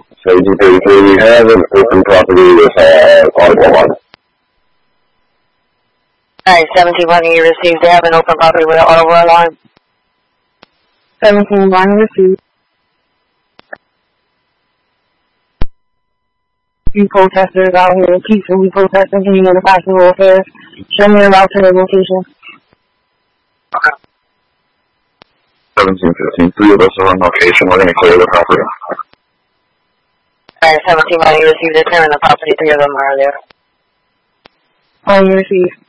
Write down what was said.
So we have an open property with audible line. Alright, 17-1, you received. They have an open property with an auto line. 17-1 received. You protesters out here peacefully protesting. Can you notify civil affairs? Show me a route to their location. Okay. 17-15, 3 of us are on location. We're going to clear the property. Alright, 17-1, you received. They're clearing the property. 3 of them are there. You received.